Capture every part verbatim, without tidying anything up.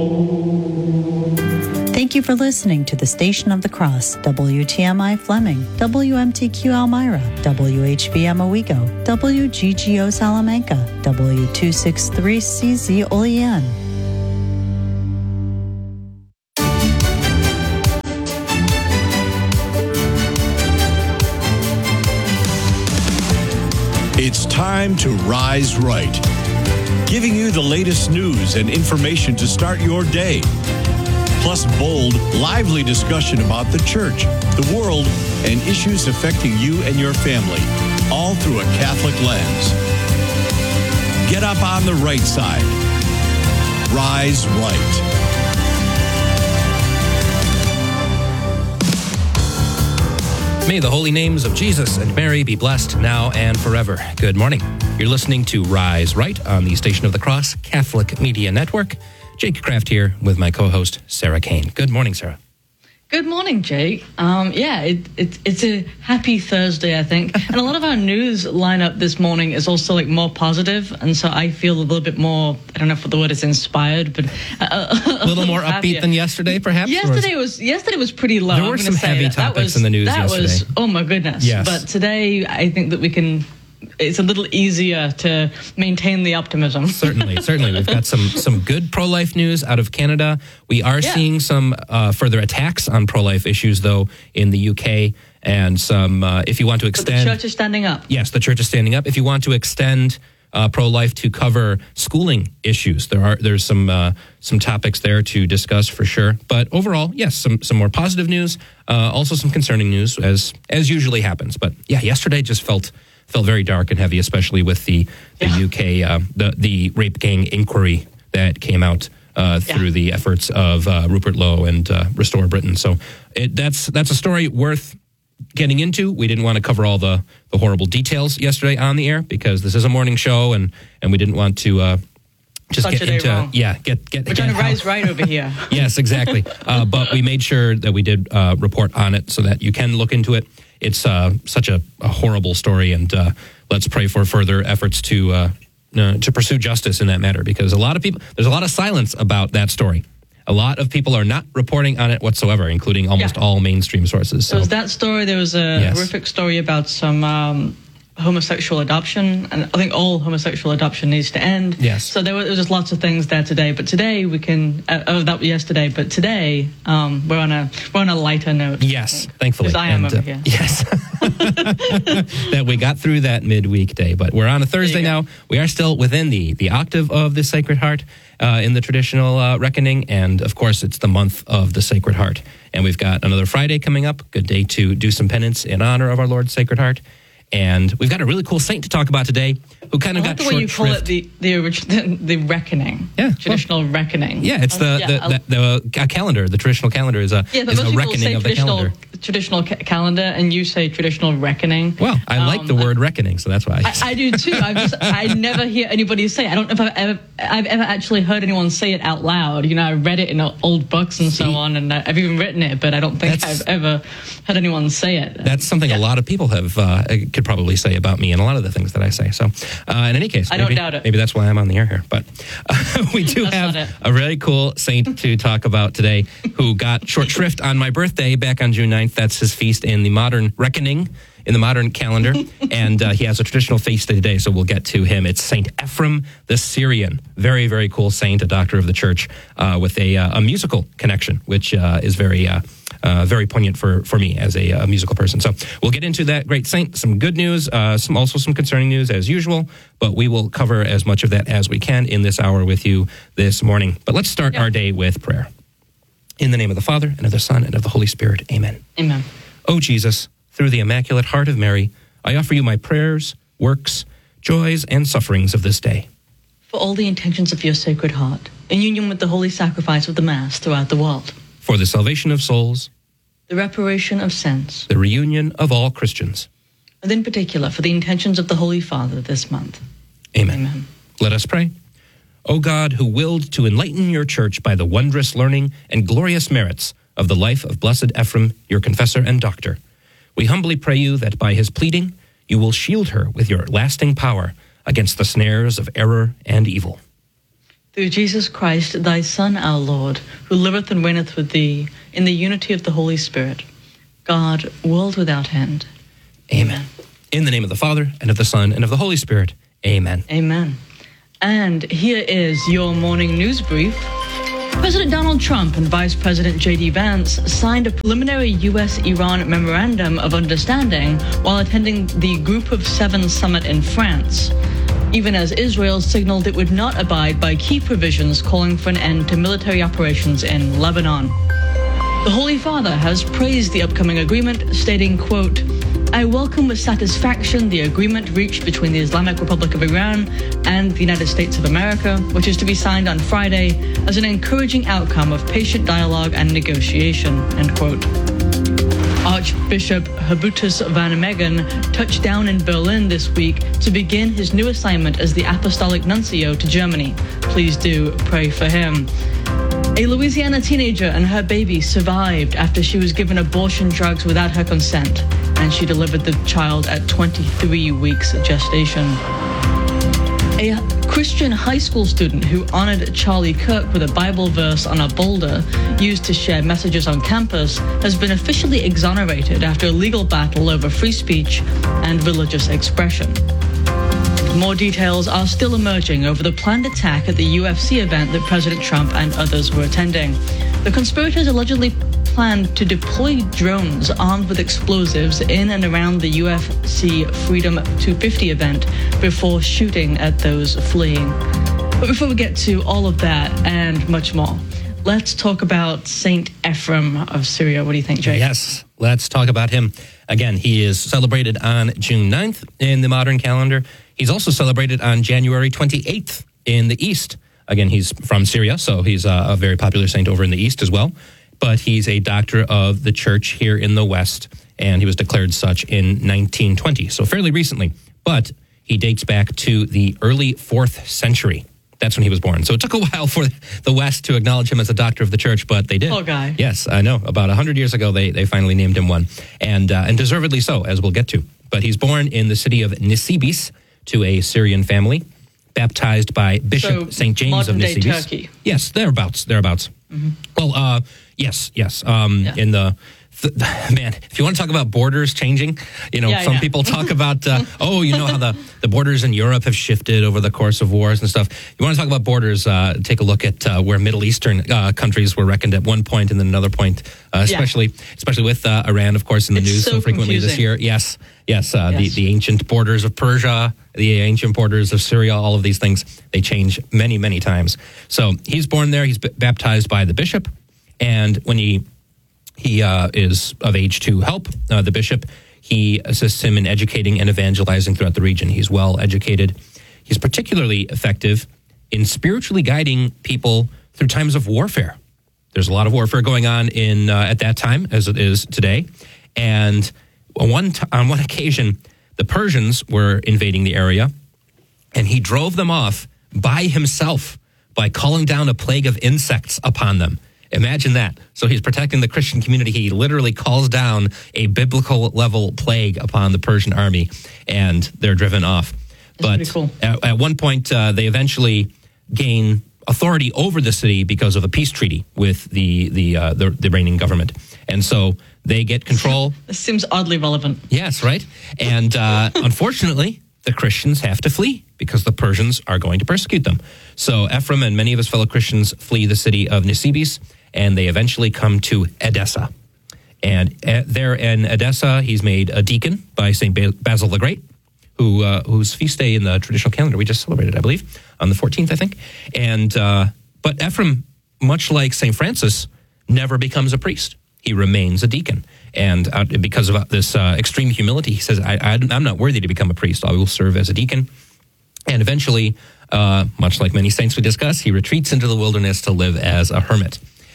Thank you for listening to the Station of the Cross, W T M I Fleming, W M T Q Elmira, W H V M Owego, W G G O Salamanca, W two sixty-three C Z Olean. It's time to Rise Right, giving you the latest news and information to start your day. Plus bold, lively discussion about the church, the world, and issues affecting you and your family, all through a Catholic lens. Get up on the right side. Rise Right. May the holy names of Jesus and Mary be blessed now and forever. Good morning. You're listening to Rise Right on the Station of the Cross Catholic Media Network. Jake Kraft here with my co-host, Sarah Kane. Good morning, Sarah. Good morning, Jake. Um, yeah, it, it, it's a happy Thursday, I think. And a lot of our news lineup this morning is also like more positive, and so I feel a little bit more, I don't know if the word is inspired, but uh, a little more happier. Upbeat than yesterday, perhaps? Yesterday was yesterday was pretty low. There were some heavy that. topics that was, in the news that yesterday. Was, oh my goodness. Yes. But today, I think that we can... it's a little easier to maintain the optimism. Certainly, certainly. We've got some some good pro-life news out of Canada. We are yeah. seeing some uh, further attacks on pro-life issues, though, in the U K. And some, uh, if you want to extend... But the church is standing up. Yes, the church is standing up. If you want to extend uh, pro-life to cover schooling issues, there are there's some uh, some topics there to discuss for sure. But overall, yes, some some more positive news. Uh, also some concerning news, as as usually happens. But yeah, yesterday just felt... felt very dark and heavy, especially with the, the yeah. U K, uh, the, the rape gang inquiry that came out uh, through yeah. the efforts of uh, Rupert Lowe and uh, Restore Britain. So it, that's that's a story worth getting into. We didn't want to cover all the, the horrible details yesterday on the air because this is a morning show, and, and we didn't want to uh, just Such get into wrong. yeah get get. We're get trying to rise right over here. Yes, exactly. uh, but we made sure that we did uh, report on it so that you can look into it. It's uh, such a, a horrible story, and uh, let's pray for further efforts to uh, uh, to pursue justice in that matter, because a lot of people, there's a lot of silence about that story. A lot of people are not reporting on it whatsoever, including almost yeah. all mainstream sources. So. There was that story. There was a yes. horrific story about some um, homosexual adoption, and I think all homosexual adoption needs to end. Yes. So there were, there was just lots of things there today. But today we can. Uh, oh, that was yesterday. But today um, we're on a we're on a lighter note. Yes, thankfully. Because I am and, over uh, here. Yes. That we got through that midweek day, but we're on a Thursday now. We are still within the the octave of the Sacred Heart uh, in the traditional uh, reckoning, and of course it's the month of the Sacred Heart. And we've got another Friday coming up. Good day to do some penance in honor of our Lord's Sacred Heart. And we've got a really cool saint to talk about today who kind of I got like the way you call short it the the, original, the reckoning. Yeah, traditional well, reckoning. Yeah, it's the um, yeah, the, the, the uh, calendar. The traditional calendar is a yeah, but is most a people reckoning say of the calendar. Traditional ca- calendar, and you say traditional reckoning. Well, I um, like the word reckoning, so that's why. I, I do too. I just I never hear anybody say it. I don't know if I've ever I've ever actually heard anyone say it out loud. You know, I read it in old books and See, so on, and I've even written it, but I don't think I've ever heard anyone say it. That's something yeah. a lot of people have uh, could probably say about me and a lot of the things that I say. So, uh, in any case, I maybe, don't doubt it. Maybe that's why I'm on the air here. But uh, we do That's have a really cool saint to talk about today who got short shrift on my birthday back on June ninth. That's his feast in the modern reckoning, in the modern calendar. And uh, he has a traditional feast day today, so we'll get to him. It's Saint Ephrem the Syrian. Very, very cool saint, a doctor of the church uh, with a, uh, a musical connection, which uh, is very... Uh, Uh, very poignant for, for me as a, a musical person. So we'll get into that great saint, some good news, uh, some also some concerning news as usual, but we will cover as much of that as we can in this hour with you this morning. But let's start yeah. our day with prayer. In the name of the Father, and of the Son, and of the Holy Spirit. Amen. Amen. O Jesus, through the Immaculate Heart of Mary, I offer you my prayers, works, joys, and sufferings of this day. For all the intentions of your Sacred Heart, in union with the holy sacrifice of the Mass throughout the world. For the salvation of souls, the reparation of sins, the reunion of all Christians, and in particular for the intentions of the Holy Father this month. Amen. Amen. Let us pray. O God, who willed to enlighten your church by the wondrous learning and glorious merits of the life of Blessed Ephrem, your confessor and doctor, we humbly pray you that by his pleading you will shield her with your lasting power against the snares of error and evil. Through Jesus Christ, thy Son, our Lord, who liveth and reigneth with thee, in the unity of the Holy Spirit, God, world without end. Amen. In the name of the Father, and of the Son, and of the Holy Spirit. Amen. Amen. And here is your morning news brief. President Donald Trump and Vice President J D Vance signed a preliminary U S Iran Memorandum of Understanding while attending the Group of Seven summit in France, even as Israel signaled it would not abide by key provisions calling for an end to military operations in Lebanon. The Holy Father has praised the upcoming agreement, stating, quote, I welcome with satisfaction the agreement reached between the Islamic Republic of Iran and the United States of America, which is to be signed on Friday, as an encouraging outcome of patient dialogue and negotiation, end quote. Archbishop Hubertus van Meggen touched down in Berlin this week to begin his new assignment as the Apostolic Nuncio to Germany. Please do pray for him. A Louisiana teenager and her baby survived after she was given abortion drugs without her consent, and she delivered the child at twenty-three weeks gestation. A Christian high school student who honored Charlie Kirk with a Bible verse on a boulder used to share messages on campus has been officially exonerated after a legal battle over free speech and religious expression. More details are still emerging over the planned attack at the U F C event that President Trump and others were attending. The conspirators allegedly planned to deploy drones armed with explosives in and around the U F C Freedom two fifty event before shooting at those fleeing. But before we get to all of that and much more, let's talk about Saint Ephrem of Syria. What do you think, Jake? Yes, let's talk about him. Again, he is celebrated on June ninth in the modern calendar. He's also celebrated on January twenty-eighth in the East. Again, he's from Syria, so he's a, a very popular saint over in the East as well. But he's a doctor of the church here in the West, and he was declared such in nineteen twenty, so fairly recently. But he dates back to the early fourth century. That's when he was born. So it took a while for the West to acknowledge him as a doctor of the church, but they did. Poor guy. Yes, I know. About one hundred years ago, they, they finally named him one, and uh, and deservedly so, as we'll get to. But he's born in the city of Nisibis to a Syrian family, baptized by Bishop So, Saint James of modern-day Nisibis. Turkey. Yes, thereabouts, thereabouts. Mm-hmm. Well, uh, yes, yes. Um, Yeah. In the, th- man, if you want to talk about borders changing, you know, Yeah, some yeah. people talk about, uh, oh, you know how the, the borders in Europe have shifted over the course of wars and stuff. You want to talk about borders, uh, take a look at uh, where Middle Eastern uh, countries were reckoned at one point and then another point, uh, especially Yeah. especially with uh, Iran, of course, in the It's news so so frequently this confusing. year. Yes, yes, uh, Yes. The, the ancient borders of Persia, the ancient borders of Syria, all of these things, they change many, many times. So he's born there. He's b- baptized by the bishop. And when he he uh, is of age to help uh, the bishop, he assists him in educating and evangelizing throughout the region. He's well educated. He's particularly effective in spiritually guiding people through times of warfare. There's a lot of warfare going on in uh, at that time, as it is today. And on one t- on one occasion, the Persians were invading the area, and he drove them off by himself by calling down a plague of insects upon them. Imagine that. So he's protecting the Christian community. He literally calls down a biblical level plague upon the Persian army, and they're driven off. That's but pretty cool. at, at one point, uh, they eventually gain authority over the city because of a peace treaty with the the uh, the, the reigning government, and so they get control. This seems oddly relevant. Yes, right. And uh, unfortunately, the Christians have to flee because the Persians are going to persecute them. So Ephrem and many of his fellow Christians flee the city of Nisibis, and they eventually come to Edessa. And uh, there in Edessa, he's made a deacon by Saint Basil the Great, who uh, whose feast day in the traditional calendar we just celebrated, I believe, on the fourteenth, I think. And uh, but Ephrem, much like Saint Francis, never becomes a priest. He remains a deacon. And uh, because of this uh, extreme humility, he says, I, I, I'm not worthy to become a priest. I will serve as a deacon. And eventually, uh, much like many saints we discuss, he retreats into the wilderness to live as a hermit.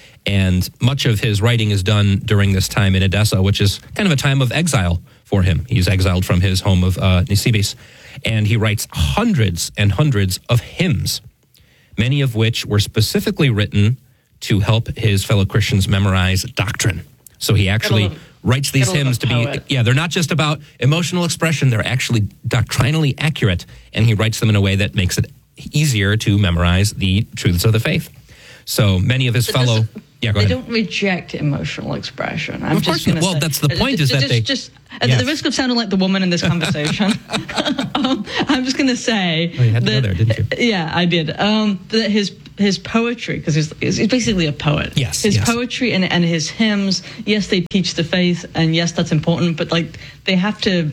And much of his writing is done during this time in Edessa, which is kind of a time of exile for him. He's exiled from his home of uh, Nisibis. And he writes hundreds and hundreds of hymns, many of which were specifically written to help his fellow Christians memorize doctrine. So he actually love, writes these hymns to be, poet. yeah, they're not just about emotional expression. They're actually doctrinally accurate. And he writes them in a way that makes it easier to memorize the truths of the faith. So many of his But fellow... this- Yeah, go they ahead. don't reject emotional expression. I'm Of just course not. gonna Well, say- that's the point, uh, is that just, they- just at Yes. the risk of sounding like the woman in this conversation, um, I'm just going to say Oh, you had to that, go there, didn't you? Yeah, I did. Um, that his his poetry, because he's, he's basically a poet. Yes, his yes. poetry and and his hymns. Yes, they teach the faith, and yes, that's important. But like, they have to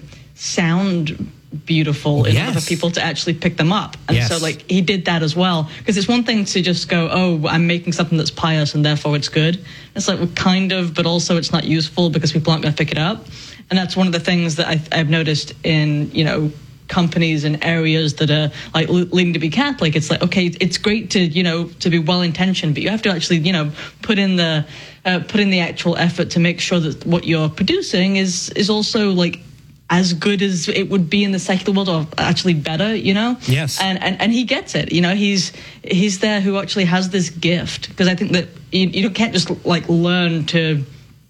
sound beautiful in order Yes. for people to actually pick them up. And Yes. so like he did that as well, because it's one thing to just go, oh, I'm making something that's pious and therefore it's good. It's like, well, kind of, but also it's not useful because people aren't going to pick it up. And that's one of the things that I, I've noticed in, you know, companies and areas that are like leaning to be Catholic. It's like, okay, it's great to, you know, to be well intentioned, but you have to actually, you know, put in the uh, put in the actual effort to make sure that what you're producing is is also like as good as it would be in the secular world, or actually better, you know? Yes. And and, and he gets it, you know, he's he's there who actually has this gift, because I think that you, you can't just like learn to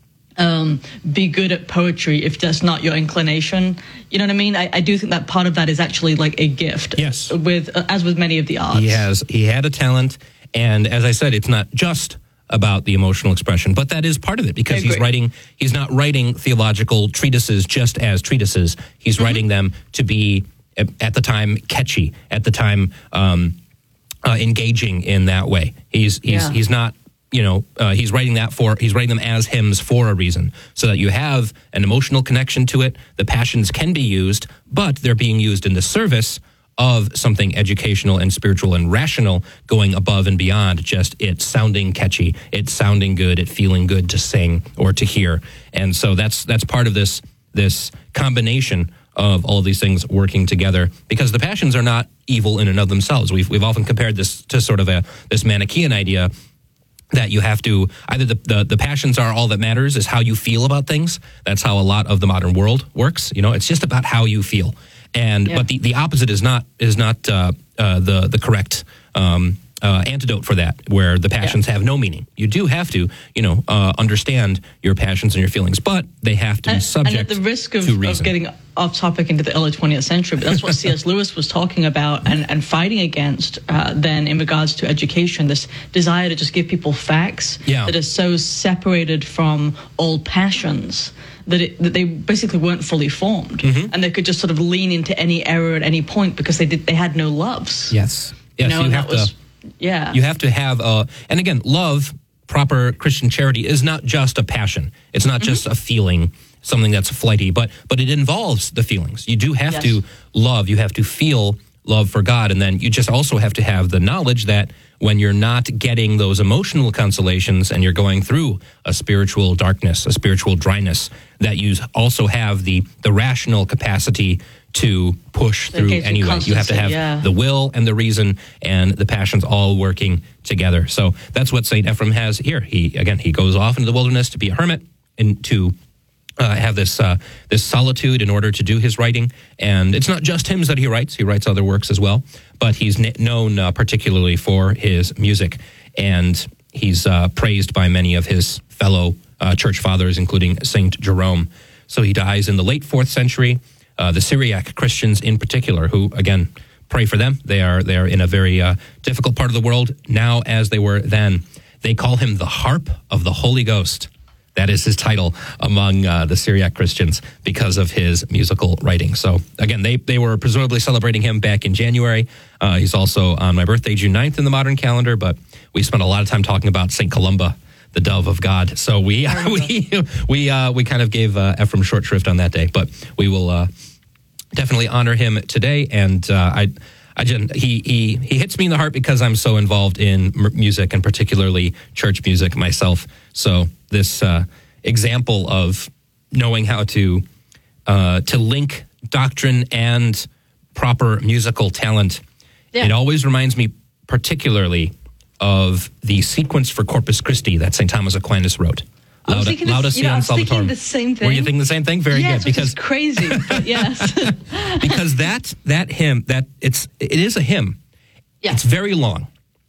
um, be good at poetry if that's not your inclination. You know what I mean? I, I do think that part of that is actually like a gift. Yes. With uh, as with many of the arts. He has, he had a talent, and as I said, it's not just about the emotional expression, but that is part of it, because I he's agree. writing, he's not writing theological treatises just as treatises. He's Mm-hmm. writing them to be, at at the time, catchy, at the time, um, uh, engaging in that way. He's he's Yeah. he's not, you know, uh, he's writing that for, he's writing them as hymns for a reason, so that you have an emotional connection to it. The passions can be used, but they're being used in the service of something educational and spiritual and rational, going above and beyond just it sounding catchy, it sounding good, it feeling good to sing or to hear. And so that's that's part of this this combination of all of these things working together, because the passions are not evil in and of themselves. We've we've often compared this to sort of a this Manichaean idea that you have to either the, the the passions are all that matters, is how you feel about things. That's how a lot of the modern world works. You know, it's just about how you feel. And Yeah. but the, the opposite is not is not uh, uh, the the correct um, uh, antidote for that, where the passions have no meaning. You do have to, you know, uh, understand your passions and your feelings, but they have to be And, subject and at the risk of, to of reason. getting off topic into the early twentieth century, but that's what C S Lewis was talking about and, and fighting against uh, then in regards to education, this desire to just give people facts Yeah. that are so separated from all passions that, it, that they basically weren't fully formed, Mm-hmm. and they could just sort of lean into any error at any point because they did they had no loves. Yes, yes, You know, you and have that was, to. yeah. You have to have, uh, and again, love, proper Christian charity, is not just a passion. It's not just a feeling, something that's flighty, but but it involves the feelings. You do have Yes. to love. You have to feel love for God, and then you just also have to have the knowledge that when you're not getting those emotional consolations and you're going through a spiritual darkness, a spiritual dryness, that you also have the the rational capacity to push That through gives you anyway. You have to constancy, have yeah. the will and the reason and the passions all working together. So that's what Saint Ephrem has here. He again he goes off into the wilderness to be a hermit and to uh, have this uh, this solitude in order to do his writing. And it's not just hymns that he writes; he writes other works as well. But he's n- known uh, particularly for his music, and he's uh, praised by many of his fellow uh, church fathers, including Saint Jerome. So he dies in the late fourth century. Uh, the Syriac Christians in particular, who, again, pray for them. They are they are in a very uh, difficult part of the world now as they were then. They call him the harp of the Holy Ghost. That is his title among uh, the Syriac Christians because of his musical writing. So, again, they, they were presumably celebrating him back in January. Uh, he's also on my birthday, June ninth, in the modern calendar, but we spent a lot of time talking about Saint Columba, the dove of God. So we we we uh, we kind of gave uh, Ephrem short shrift on that day, but we will uh, definitely honor him today. And uh, I, I just, he he he hits me in the heart because I'm so involved in m- music and particularly church music myself. So this uh, example of knowing how to uh, to link doctrine and proper musical talent, Yeah. it always reminds me particularly of the sequence for Corpus Christi that Saint Thomas Aquinas wrote. I was Lauda- thinking the- Lauda you know, I was Sion thinking Salvatorem. the same thing. Were you thinking the same thing? Very yes, good. which Because is crazy, but yes. because that that hymn that it's it is a hymn. Yeah. It's very long,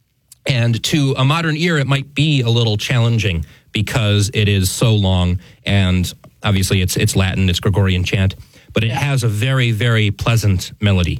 and to a modern ear, it might be a little challenging because it is so long, and obviously it's it's Latin, it's Gregorian chant, but it Yeah. has a very very pleasant melody,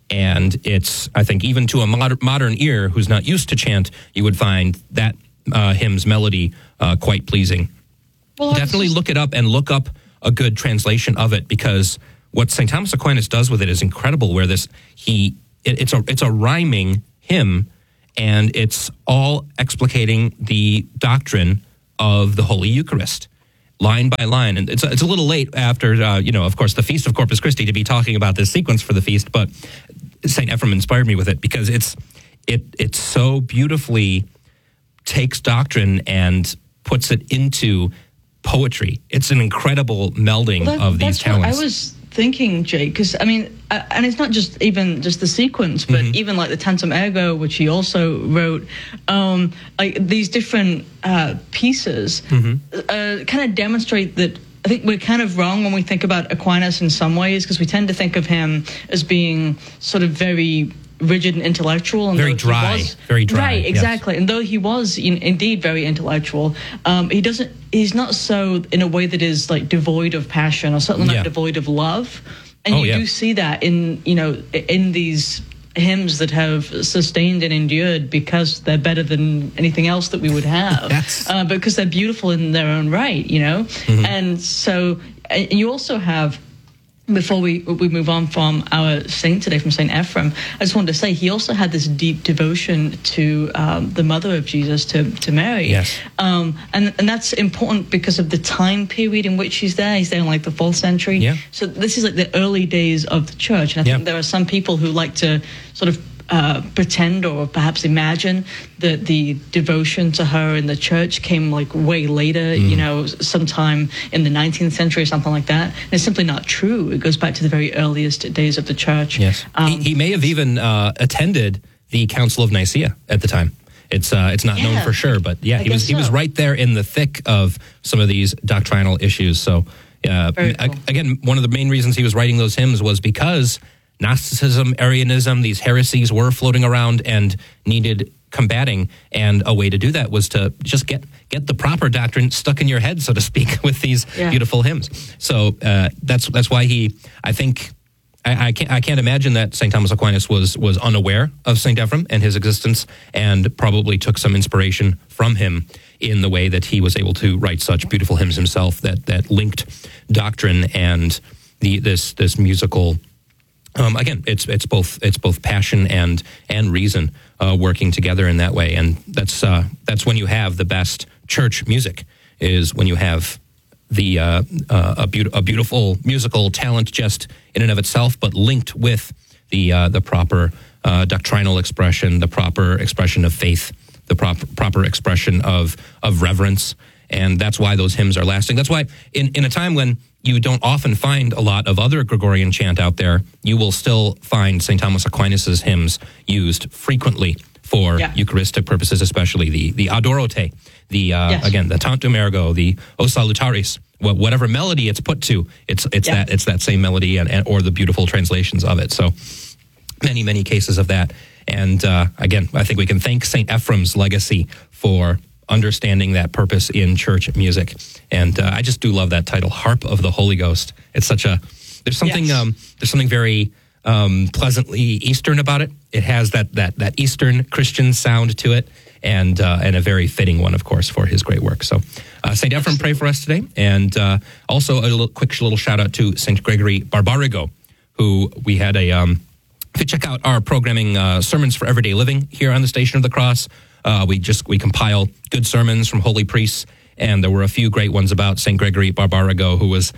And it's, I think, even to a mod- modern ear who's not used to chant, you would find that uh, hymn's melody uh, quite pleasing. Well, Definitely just... look it up and look up a good translation of it, because what Saint Thomas Aquinas does with it is incredible. Where this he it, it's a it's a rhyming hymn, and it's all explicating the doctrine of the Holy Eucharist, line by line. And it's it's a little late after uh, you know, of course, the Feast of Corpus Christi to be talking about this sequence for the feast, but Saint Ephrem inspired me with it because it's it it so beautifully takes doctrine and puts it into poetry. It's an incredible melding well, that, of these that's talents. What I was thinking, Jake, because I mean, uh, and it's not just even just the sequence, but mm-hmm. even like the Tantum Ergo, which he also wrote, um, like these different uh, pieces mm-hmm. uh, kind of demonstrate that. I think we're kind of wrong when we think about Aquinas in some ways, because we tend to think of him as being sort of very rigid and intellectual, and very dry, was, very dry. Right, exactly. Yes. And though he was in, indeed very intellectual, um, he doesn't. He's not so in a way that is like devoid of passion, or certainly not yeah. devoid of love. And oh, you yeah. do see that in you know in these hymns that have sustained and endured because they're better than anything else that we would have, yes. uh, because they're beautiful in their own right, you know. Mm-hmm. And so, and you also have. Before we we move on from our saint today, from Saint Ephrem, I just wanted to say he also had this deep devotion to um, the mother of Jesus, to, to Mary. Yes. Um, and, and that's important because of the time period in which he's there. He's there in like the fourth century. Yeah. So this is like the early days of the church. And I yeah. think there are some people who like to sort of Uh, pretend or perhaps imagine that the devotion to her in the church came like way later, mm. you know, sometime in the nineteenth century or something like that. And it's simply not true. It goes back to the very earliest days of the church. Yes, um, he, he may have even uh, attended the Council of Nicaea at the time. It's uh, it's not yeah, known for sure, but yeah, I he was so. he was right there in the thick of some of these doctrinal issues. So uh, cool. again, one of the main reasons he was writing those hymns was because Gnosticism, Arianism, these heresies were floating around and needed combating, and a way to do that was to just get get the proper doctrine stuck in your head, so to speak, with these yeah. beautiful hymns. So uh, that's that's why he, I think, I, I can't I can't imagine that Saint Thomas Aquinas was was unaware of Saint Ephrem and his existence, and probably took some inspiration from him in the way that he was able to write such beautiful hymns himself that that linked doctrine and the this this musical. Um, again, it's it's both it's both passion and and reason uh, working together in that way, and that's uh, that's when you have the best church music, is when you have the uh, uh, a, be- a beautiful musical talent just in and of itself, but linked with the uh, the proper uh, doctrinal expression, the proper expression of faith, the proper proper expression of of reverence, and that's why those hymns are lasting. That's why in in a time when you don't often find a lot of other Gregorian chant out there, you will still find Saint Thomas Aquinas' hymns used frequently for yeah. Eucharistic purposes, especially the the Adorote, the uh, yes. again the Tantum Ergo, the O Salutaris, whatever melody it's put to, it's it's yeah. that it's that same melody and, and or the beautiful translations of it. So many many cases of that, and uh, again, I think we can thank Saint Ephrem's legacy for understanding that purpose in church music. And uh, I just do love that title, Harp of the Holy Ghost. It's such a, there's something, yes. um, there's something very um, pleasantly Eastern about it. It has that that that Eastern Christian sound to it, and uh, and a very fitting one, of course, for his great work. So uh, Saint Ephrem, pray for us today. And uh, also a little, quick little shout out to Saint Gregory Barbarigo, who we had a, um, if you check out our programming, uh, Sermons for Everyday Living here on the Station of the Cross, Uh, we just we compile good sermons from holy priests, and there were a few great ones about Saint Gregory Barbarigo, who was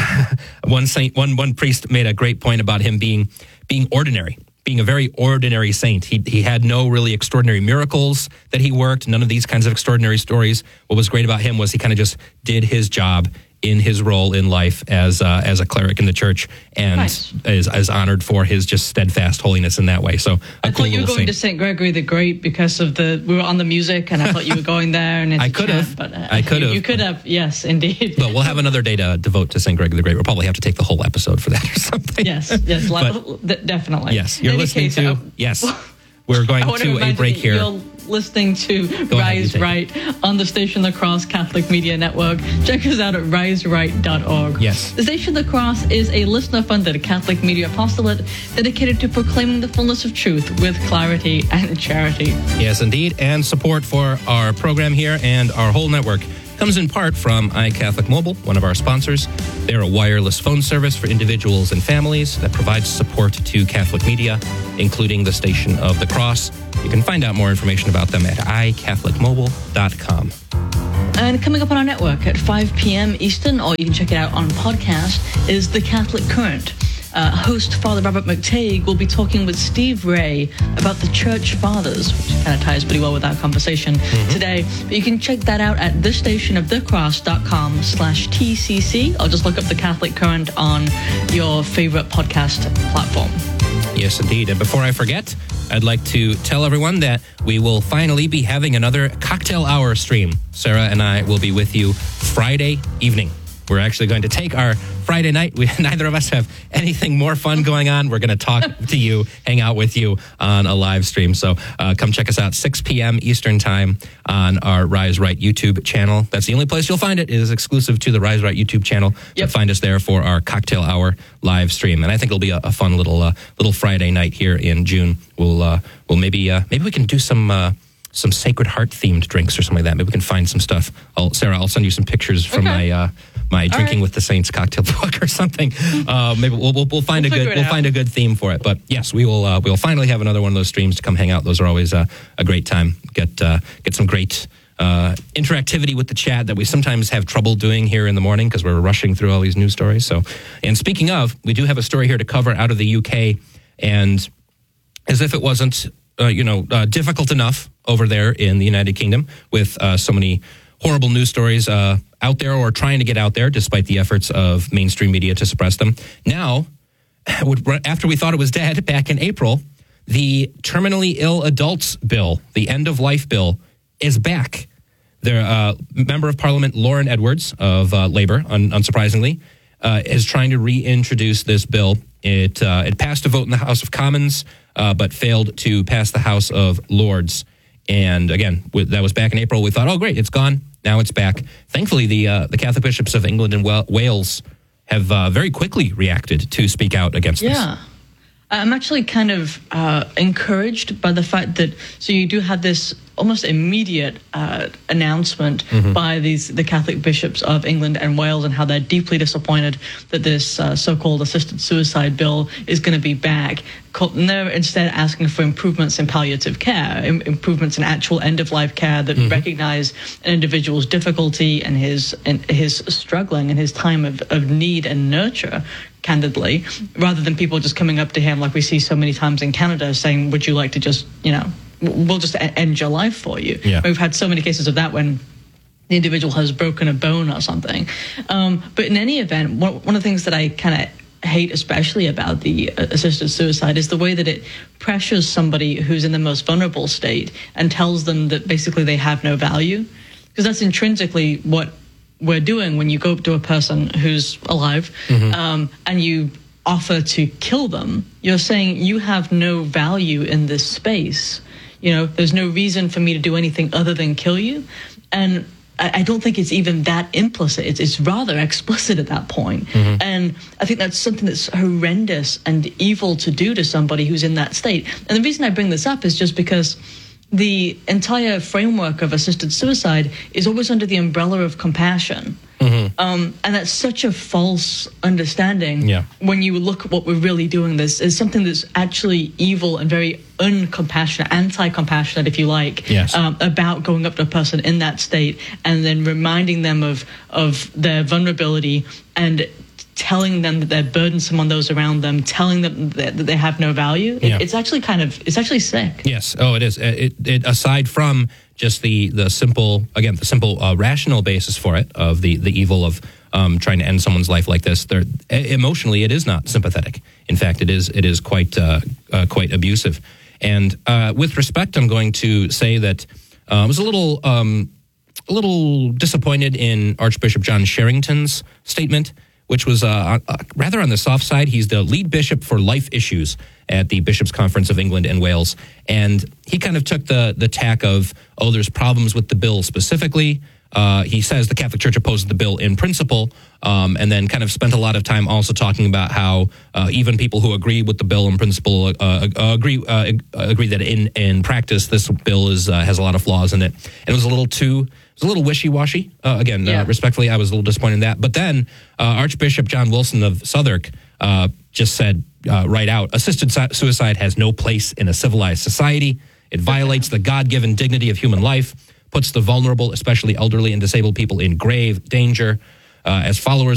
one saint. One one priest made a great point about him being being ordinary, being a very ordinary saint. He he had no really extraordinary miracles that he worked, none of these kinds of extraordinary stories. What was great about him was he kind of just did his job in his role in life as uh, as a cleric in the church, and nice. is, is honored for his just steadfast holiness in that way. So a I cool thought you were going saint. to Saint Gregory the Great because of the we were on the music, and I thought you were going there. And I could have, but uh, I could have, you, you could have, yes, indeed. But we'll have another day to devote to Saint Gregory the Great. We'll probably have to take the whole episode for that or something. Yes, yes, but, definitely. yes, you're In any listening case, to uh, yes. We're going I to a break here. You'll listening to Go ahead, Rise you take Right on the Station of the Cross Catholic Media Network. Check us out at rise right dot org. Yes. The Station of the Cross is a listener-funded Catholic media apostolate dedicated to proclaiming the fullness of truth with clarity and charity. Yes, indeed. And support for our program here and our whole network comes in part from iCatholic Mobile, one of our sponsors. They're a wireless phone service for individuals and families that provides support to Catholic media, including the Station of the Cross. You can find out more information about them at i catholic mobile dot com. And coming up on our network at five p.m. Eastern, or you can check it out on podcast, is The Catholic Current. Uh, host Father Robert McTague will be talking with Steve Ray about the Church Fathers, which kind of ties pretty well with our conversation mm-hmm. today. But you can check that out at the station of the cross dot com slash T C C, or just look up The Catholic Current on your favorite podcast platform. Yes, indeed. And before I forget, I'd like to tell everyone that we will finally be having another cocktail hour stream. Sarah and I will be with you Friday evening. We're actually going to take our Friday night. We, neither of us have anything more fun going on. We're going to talk to you, hang out with you on a live stream. So uh, come check us out, six p.m. Eastern Time on our Rise Right YouTube channel. That's the only place you'll find it. It is exclusive to the Rise Right YouTube channel. Yep. So find us there for our cocktail hour live stream. And I think it'll be a, a fun little uh, little Friday night here in June. We'll uh, we'll maybe uh, maybe we can do some. Uh, some Sacred Heart themed drinks or something like that. Maybe we can find some stuff. I'll, Sarah, I'll send you some pictures from okay. my uh, my Drinking right. with the Saints cocktail book or something. Uh, maybe we'll, we'll we'll find we'll a good we'll out. find a good theme for it. But yes, we will uh, we will finally have another one of those streams to come hang out. Those are always uh, a great time. Get uh, get some great uh, interactivity with the chat that we sometimes have trouble doing here in the morning because we're rushing through all these news stories. So, and speaking of, we do have a story here to cover out of the U K, and as if it wasn't uh, you know uh, difficult enough over there in the United Kingdom with uh, so many horrible news stories uh, out there or trying to get out there despite the efforts of mainstream media to suppress them. Now, after we thought it was dead back in April, the terminally ill adults bill, the end of life bill, is back. The uh, member of Parliament, Lauren Edwards of uh, Labour, un- unsurprisingly, uh, is trying to reintroduce this bill. It, uh, it passed a vote in the House of Commons, uh, but failed to pass the House of Lords. And again, that was back in April. We thought, oh, great, it's gone. Now it's back. Thankfully, the uh, the Catholic bishops of England and Wales have uh, very quickly reacted to speak out against yeah. this. Yeah. I'm actually kind of uh, encouraged by the fact that, so you do have this almost immediate uh, announcement mm-hmm. by these the Catholic bishops of England and Wales, and how they're deeply disappointed that this uh, so-called assisted suicide bill is going to be back. And they're instead asking for improvements in palliative care, im- improvements in actual end-of-life care that mm-hmm. recognize an individual's difficulty and his and his struggling and his time of, of need and nurture, candidly, rather than people just coming up to him like we see so many times in Canada saying, would you like to just, you know, we'll just end your life for you. Yeah. We've had so many cases of that when the individual has broken a bone or something. Um, but in any event, one, one of the things that I kind of hate especially about the assisted suicide is the way that it pressures somebody who's in the most vulnerable state and tells them that basically they have no value. Because that's intrinsically what we're doing when you go up to a person who's alive mm-hmm. um, and you offer to kill them. You're saying you have no value in this space. You know, there's no reason for me to do anything other than kill you. And I don't think it's even that implicit. It's, it's rather explicit at that point. Mm-hmm. And I think that's something that's horrendous and evil to do to somebody who's in that state. And the reason I bring this up is just because the entire framework of assisted suicide is always under the umbrella of compassion. Mm-hmm. Um, and that's such a false understanding yeah. when you look at what we're really doing. This is something that's actually evil and very uncompassionate, anti-compassionate, if you like, yes. um, about going up to a person in that state and then reminding them of, of their vulnerability and telling them that they're burdensome on those around them, telling them that, that they have no value. It, yeah. It's actually kind of, it's actually sick. Yes. Oh, it is. It, it, aside from just the, the simple, again, the simple uh, rational basis for it, of the, the evil of um, trying to end someone's life like this, they're, emotionally, it is not sympathetic. In fact, it is it is quite uh, uh, quite abusive. And uh, with respect, I'm going to say that uh, I was a little um, a little disappointed in Archbishop John Sherrington's statement which was uh, uh, rather on the soft side. He's the lead bishop for life issues at the Bishops' Conference of England and Wales. And he kind of took the the tack of, oh, there's problems with the bill specifically. Uh, he says the Catholic Church opposes the bill in principle, um, and then kind of spent a lot of time also talking about how uh, even people who agree with the bill in principle uh, uh, agree uh, agree that in, in practice this bill is uh, has a lot of flaws in it. And it was a little too it was a little wishy-washy. Uh, again, yeah. uh, respectfully, I was a little disappointed in that. But then uh, Archbishop John Wilson of Southwark uh, just said uh, right out, assisted suicide has no place in a civilized society. It violates the God-given dignity of human life, puts the vulnerable, especially elderly and disabled people, in grave danger. Uh, as followers